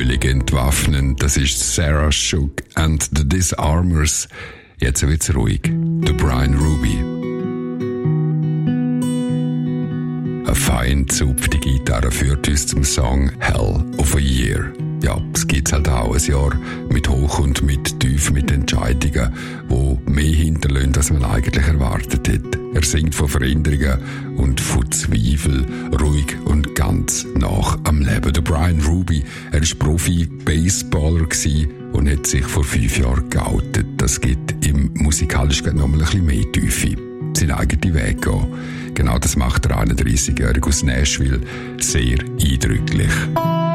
völlig entwaffnend. Das ist Sarah Shook and the Disarmers. Jetzt wird's ruhig. Der Brian Ruby. Eine fein zupfte Gitarre führt uns zum Song Hell of a Year. Ja, es gibt halt auch ein Jahr mit Hoch und mit Tief, mit Entscheidungen, die mehr hinterlassen, als man eigentlich erwartet hätte. Er singt von Veränderungen und von Zweifel, ruhig und ganz nach am Leben. Der Brian Ruby, er war Profi-Baseballer und hat sich vor 5 Jahren geoutet. Das gibt ihm musikalisch noch mal ein bisschen mehr Tiefe. Seinen eigenen Weg gehen. Genau das macht der 31-Jährige aus Nashville sehr eindrücklich.